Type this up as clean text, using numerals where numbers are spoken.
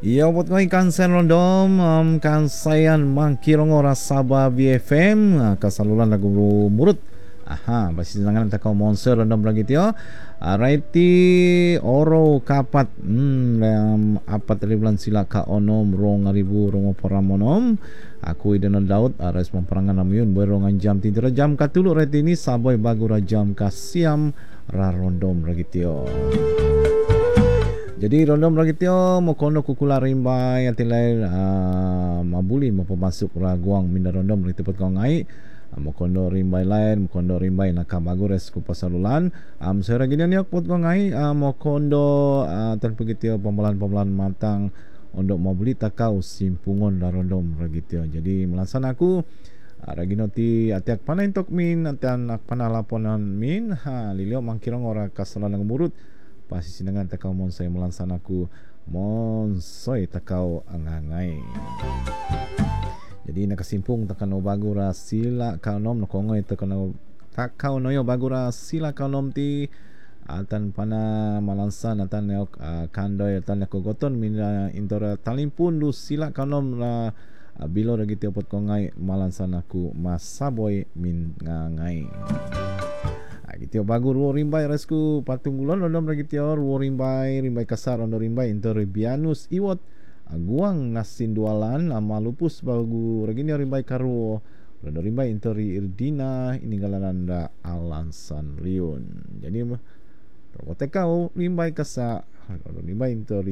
Iya, buat kau ikan sen rondom, kan sayan mangkirong ora Sabah BFM, kasalulan lagu murut. Aha, basi senangan tak kau monster rondom lagi tio. Righty oro kapat, apat ribuan sila ka onom rong ribu rong paramonom. Aku idana Daud, respon perangan namyun berongan jam 3 jam katulu righty ini saboy bagura jam kasiam ra rondom lagi tio. Jadi rondom lagi tio mokono kukula rimbai atilai mabuli mapamasuk raguang minda rondom lagi tepat kau ngai mokono rimbai lain mokono rimbai nakamagures ku pasalulan sera gini niok pot kau ngai mokono tanpa gitu pembelan matang untuk mabuli takau simpungon la rondom lagi tio. Jadi melasan aku ragino ti atiak panai tok min atian ak panalaponan min lilio mangkirong ora kasalan ng murut pasti sinangan takau monsoi melansan aku monsoi takau angangai. Jadi nakasimpung takano bagura sila kaunom nakongoi takau noyo bagura sila kaunom ti atan pana malansan atan neok kandoi atan nakogoton min intora talimpun du sila kaunom la bilo lagi tiopot kongai malansan aku masaboy min ngangai. Gitu bagu ruo rimbai resku patung gulon rondom lagi tior ruo rimbai kasar rondo rimbai intor bianus iwot guang nasin dualan malupus bagu regini rimbai karuo rondo rimbai intori irdina ini galananda alansan riun. Jadi robotekau rimbai kasa rondo rimbai intori